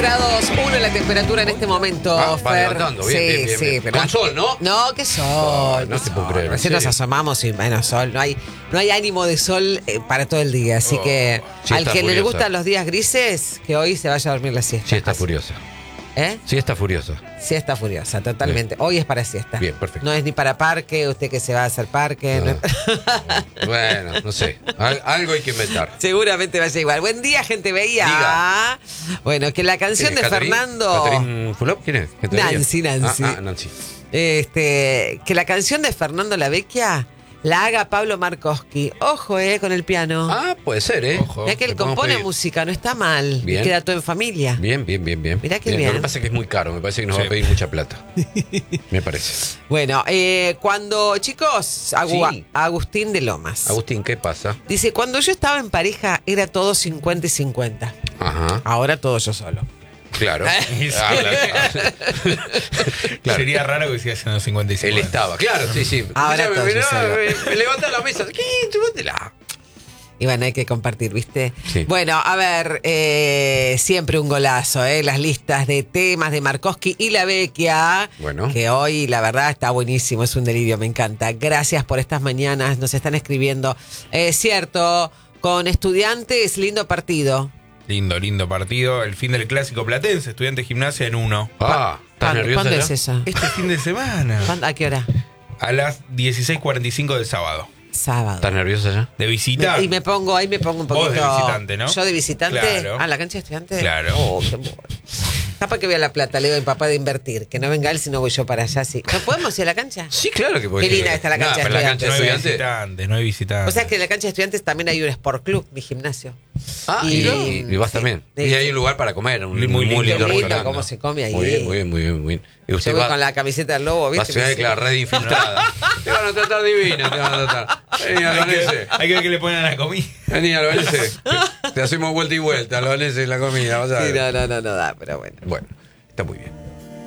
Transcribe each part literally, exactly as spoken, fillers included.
Grados uno la temperatura en este momento, Ah, va Fer. levantando, bien, sí, bien, bien, sí, bien. pero Con sol, ¿no? No, que sol. No, no qué te puedo sol. creer, ¿en Recién nos serio? asomamos y menos sol. No hay, no hay ánimo de sol eh, para todo el día. Así Oh, que sí al está que le furiosa. gustan los días grises, que hoy se vaya a dormir la siesta. Sí, está Así. furiosa. ¿Eh? Sí, está furiosa. Siesta furiosa, totalmente. Hoy es para siesta. Bien, perfecto. No es ni para parque, usted que se va a hacer parque. No. no. Bueno, no sé. Al- algo hay que inventar. Seguramente vaya igual. Buen día, gente bella. Diga. Bueno, que la canción ¿Quién de es, Catherine? Fernando. ¿Catherine Fulop? ¿Quién es? ¿Quién te veía? Nancy, Nancy. Ah, ah, Nancy. Este, que la canción de Fernando La Vecchia la haga Pablo Markowski. Ojo, eh, con el piano. Ah, puede ser, ¿eh? Ojo. Mirá que él le podemos compone pedir. música, no está mal. Bien. Queda todo en familia. Bien, bien, bien, bien. Mirá qué bien. Lo que pasa es que es muy caro. Me parece que nos Sí. va a pedir mucha plata. Me parece. Bueno, eh, cuando, chicos, Agu- Sí. Agustín de Lomas. Agustín, ¿qué pasa? Dice, cuando yo estaba en pareja era todo cincuenta y cincuenta. Ajá. Ahora todo yo solo. Claro. ¿Eh? Ah, claro. Claro. Sería raro que siga siendo cincuenta y cinco. Él estaba, claro, sí, sí. Ahora me, todo me, yo solo. me, me levanta la mesa. ¿Qué? Chúbatela. Y bueno, hay que compartir, ¿viste? Sí. Bueno, a ver, eh, siempre un golazo, ¿eh? Las listas de temas de Markowski y La Vecchia. Bueno. Que hoy, la verdad, está buenísimo, es un delirio, me encanta. Gracias por estas mañanas, nos están escribiendo. Es cierto, con Estudiantes, lindo partido. Lindo, lindo partido. El fin del clásico platense. Estudiante de gimnasia en uno. Ah, ¿estás ¿Cuándo, nerviosa ¿cuándo ya? es esa? Este fin de semana. ¿Cuándo- ¿A qué hora? A las dieciséis cuarenta y cinco del sábado. Sábado. ¿Estás nerviosa ya? De visitar. Y me pongo, ahí me pongo un Vos poquito. de visitante, ¿no? Yo de visitante. Claro. Ah, la cancha de estudiante. Claro. Oh, qué bueno. Capaz que voy a La Plata, le digo a mi papá de invertir. Que no venga él si no voy yo para allá. Sí. ¿No podemos ir a la cancha? Sí, claro que puede Qué linda ser. está la cancha de pero la cancha de No hay estudiantes. visitantes, no hay visitantes. O sea que en la cancha de estudiantes también hay un sport club, mi gimnasio. Ah, Y- y, y vas sí. también. Sí. Y hay un lugar para comer, un Muy muy, lindo, lindo Qué lindo restaurante. cómo se come ahí. Muy bien, muy bien, muy bien. Muy bien. Y Yo usted voy va, con la camiseta del lobo, va a ¿viste? ciudad de la red infiltrada. Te van a tratar divina, te van a tratar. Vení, hay, que, albanese. hay que ver que le ponen a la comida. Vení, albanese. Te, te hacemos vuelta y vuelta, albanese, la comida. Vas a Sí, ver. no, no, no, no da, pero bueno. Bueno, está muy bien.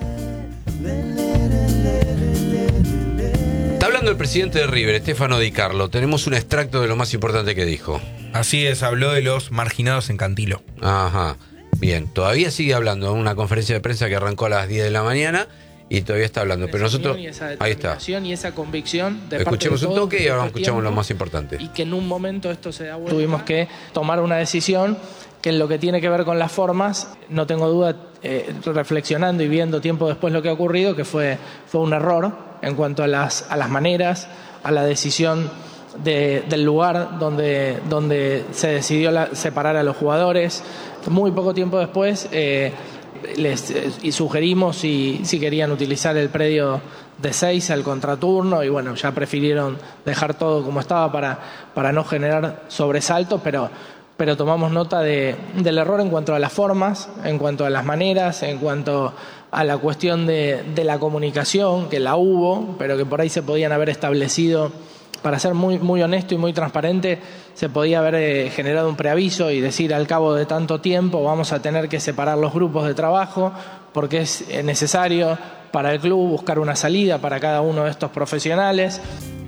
Está hablando el presidente de River, Estefano Di Carlo. Tenemos un extracto de lo más importante que dijo. Así es, habló de los marginados en Cantilo. Ajá. Bien, todavía sigue hablando en una conferencia de prensa que arrancó a las diez de la mañana y todavía está hablando. Pero nosotros. Y esa Ahí está. determinación y esa convicción de Escuchemos parte de un todos toque y desde ahora este escuchamos lo tiempo, más importante. y que en un momento esto se da vuelta. Tuvimos que tomar una decisión que en lo que tiene que ver con las formas, no tengo duda, eh, reflexionando y viendo tiempo después lo que ha ocurrido, que fue, fue un error en cuanto a las, a las maneras, a la decisión de- del lugar donde, donde se decidió la- separar a los jugadores. Muy poco tiempo después eh, les eh, y sugerimos si, si querían utilizar el predio de seis al contraturno y bueno, ya prefirieron dejar todo como estaba para, para no generar sobresaltos, pero, pero tomamos nota de, del error en cuanto a las formas, en cuanto a las maneras, en cuanto a la cuestión de, de la comunicación, que la hubo, pero que por ahí se podían haber establecido. Para ser muy, muy honesto y muy transparente, se podía haber eh, generado un preaviso y decir al cabo de tanto tiempo vamos a tener que separar los grupos de trabajo porque es eh, necesario para el club buscar una salida para cada uno de estos profesionales.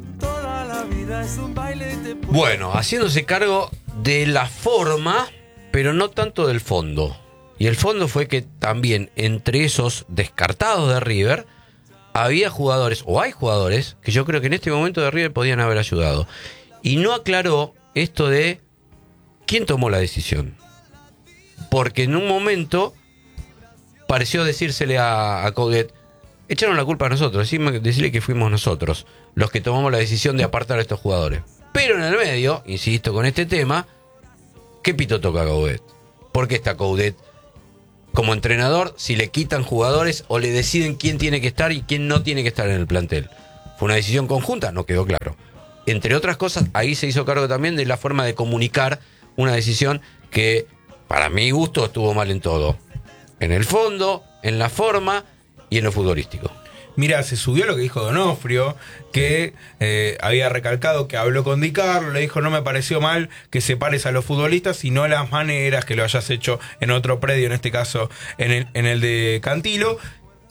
Bueno, haciéndose cargo de la forma, pero no tanto del fondo. Y el fondo fue que también entre esos descartados de River había jugadores, o hay jugadores, que yo creo que en este momento de River podían haber ayudado. Y no aclaró esto de quién tomó la decisión. Porque en un momento pareció decírsele a, a Coudet, echaron la culpa a nosotros, decirme, decirle que fuimos nosotros los que tomamos la decisión de apartar a estos jugadores. Pero en el medio, insisto con este tema, ¿qué pito toca a Coudet? ¿Por qué está Coudet como entrenador si le quitan jugadores o le deciden quién tiene que estar y quién no tiene que estar en el plantel? ¿Fue una decisión conjunta? No quedó claro. Entre otras cosas, ahí se hizo cargo también de la forma de comunicar una decisión que, para mi gusto, estuvo mal en todo. En el fondo, en la forma y en lo futbolístico. Mira, se subió lo que dijo Donofrio, que eh, había recalcado que habló con Di Carlo, le dijo no me pareció mal que separes a los futbolistas, sino las maneras que lo hayas hecho en otro predio, en este caso en el, en el de Cantilo.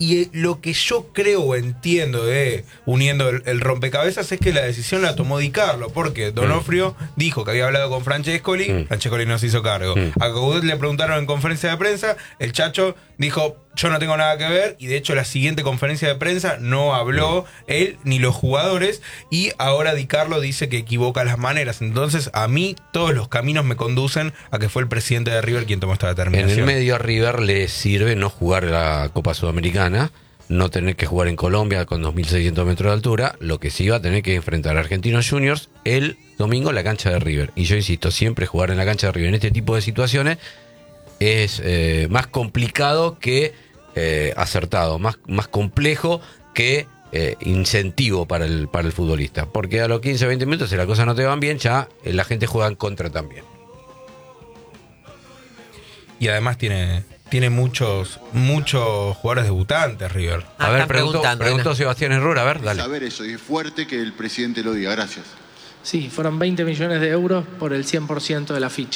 Y lo que yo creo o entiendo de uniendo el, el rompecabezas es que la decisión la tomó Di Carlo, porque Donofrio mm. dijo que había hablado con Francescoli, mm. Francescoli no se hizo cargo. Mm. A Coudet le preguntaron en conferencia de prensa, el Chacho dijo, yo no tengo nada que ver, y de hecho la siguiente conferencia de prensa no habló mm. él ni los jugadores, y ahora Di Carlo dice que equivoca las maneras. Entonces a mí todos los caminos me conducen a que fue el presidente de River quien tomó esta determinación. En el medio a River le sirve no jugar la Copa Sudamericana, no tener que jugar en Colombia con dos mil seiscientos metros de altura, lo que sí va a tener que enfrentar a Argentinos Juniors el domingo en la cancha de River. Y yo insisto, siempre jugar en la cancha de River en este tipo de situaciones es eh, más complicado que eh, acertado, más, más complejo que eh, incentivo para el, para el futbolista. Porque a los quince, veinte minutos, si las cosas no te van bien, ya eh, la gente juega en contra también. Y además tiene... Tiene muchos muchos jugadores debutantes, River. Ah, a ver, preguntó, preguntó Sebastián Herrera, a ver, dale. Saber eso, y es fuerte que el presidente lo diga, gracias. Sí, fueron veinte millones de euros por el cien por ciento de la ficha.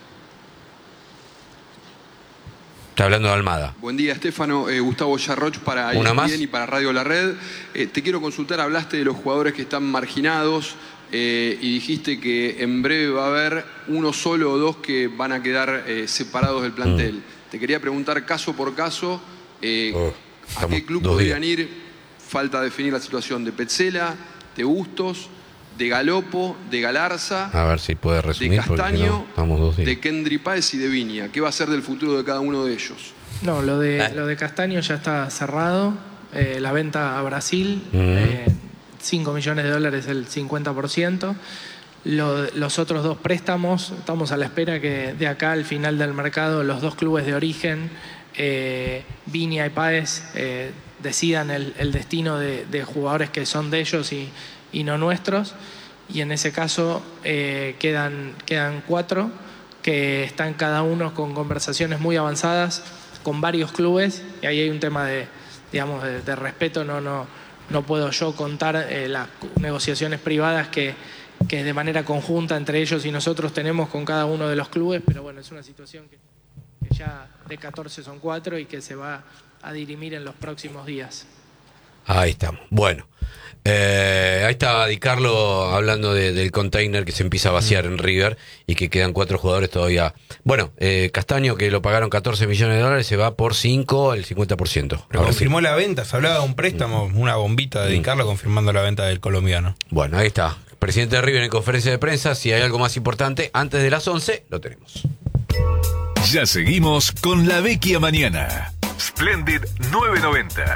Está hablando de Almada. Buen día, Estefano. Eh, Gustavo Yarroch para E S P N y para Radio La Red. Eh, te quiero consultar, hablaste de los jugadores que están marginados eh, y dijiste que en breve va a haber uno solo o dos que van a quedar eh, separados del plantel. Mm. Te quería preguntar caso por caso, eh, oh, ¿a qué club podrían días. ir? Falta definir la situación de Petzela, de Bustos, de Galopo, de Galarza, a ver si puede resumir, de Castaño, no, de Kendry Páez y de Viña. ¿Qué va a ser del futuro de cada uno de ellos? No, lo de, ah. lo de Castaño ya está cerrado. Eh, la venta a Brasil, mm. eh, cinco millones de dólares, el cincuenta por ciento. Lo, los otros dos préstamos, estamos a la espera que de acá al final del mercado los dos clubes de origen, eh, Viña y Páez, eh, decidan el, el destino de, de jugadores que son de ellos y, y no nuestros. Y en ese caso eh, quedan, quedan cuatro que están cada uno con conversaciones muy avanzadas con varios clubes, y ahí hay un tema de, digamos, de, de respeto. No, no, no puedo yo contar eh, las negociaciones privadas que que de manera conjunta entre ellos y nosotros tenemos con cada uno de los clubes, pero bueno, es una situación que, que ya de catorce son cuatro y que se va a dirimir en los próximos días. Ahí estamos. Bueno, eh, ahí está Di Carlo hablando de, del container que se empieza a vaciar en River y que quedan cuatro jugadores todavía. Bueno, eh, Castaño, que lo pagaron catorce millones de dólares, se va por cinco, el cincuenta por ciento. Pero confirmó la venta, se hablaba de un préstamo, una bombita de Di Carlo confirmando la venta del colombiano. Bueno, ahí está. Presidente de River en conferencia de prensa. Si hay algo más importante, antes de las once, lo tenemos. Ya seguimos con La Vecchia Mañana. Splendid nueve noventa.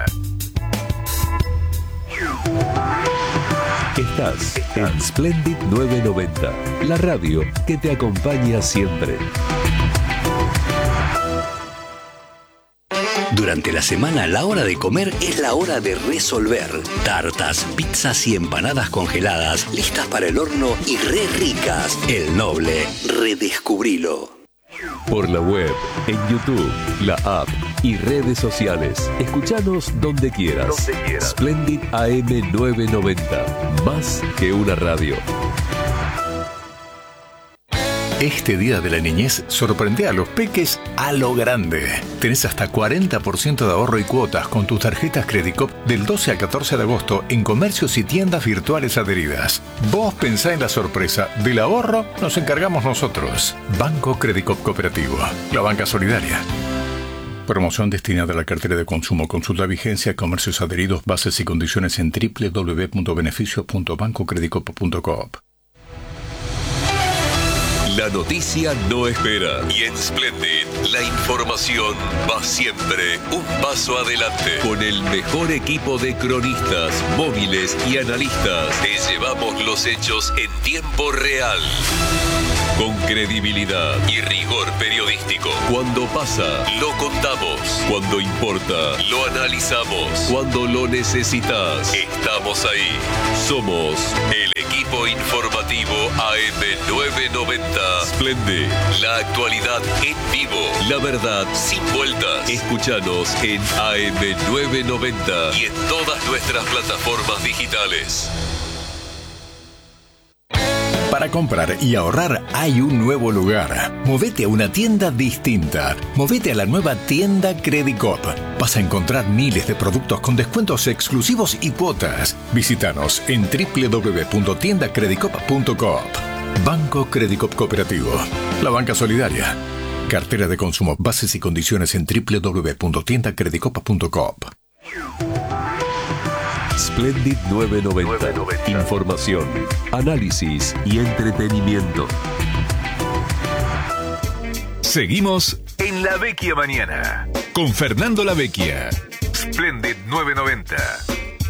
Estás en Splendid nueve noventa, la radio que te acompaña siempre. Durante la semana, la hora de comer es la hora de resolver. Tartas, pizzas y empanadas congeladas, listas para el horno y re ricas. El Noble, redescubrilo. Por la web, en YouTube, la app y redes sociales. Escuchanos donde quieras. Donde quieras. Splendid A M nueve noventa. Más que una radio. Este día de la niñez sorprende a los peques a lo grande. Tenés hasta cuarenta por ciento de ahorro y cuotas con tus tarjetas Credicop del doce al catorce de agosto en comercios y tiendas virtuales adheridas. Vos pensá en la sorpresa. Del ahorro nos encargamos nosotros. Banco Credicop Cooperativo. La banca solidaria. Promoción destinada a la cartera de consumo. Consulta vigencia, comercios adheridos, bases y condiciones en doble u doble u doble u punto beneficios punto banco credicop punto coop. La noticia no espera y en Splendid la información va siempre un paso adelante. Con el mejor equipo de cronistas, móviles y analistas, te llevamos los hechos en tiempo real. Con credibilidad y rigor periodístico. Cuando pasa, lo contamos. Cuando importa, lo analizamos. Cuando lo necesitas, estamos ahí. Somos el equipo informativo A M nueve noventa. Splendid, la actualidad en vivo. La verdad sin vueltas. Escúchanos en A M nueve noventa y en todas nuestras plataformas digitales. Para comprar y ahorrar hay un nuevo lugar. Movete a una tienda distinta. Movete a la nueva tienda Credicop. Vas a encontrar miles de productos con descuentos exclusivos y cuotas. Visítanos en doble u doble u doble u punto tienda credicop punto coop. Banco Credicop Cooperativo. La banca solidaria. Cartera de consumo. Bases y condiciones en doble u doble u doble u punto tienda credicop punto coop. Splendid novecientos noventa. Información, análisis y entretenimiento. Seguimos en La Vecchia Mañana con Fernando La Vecchia. Splendid novecientos noventa.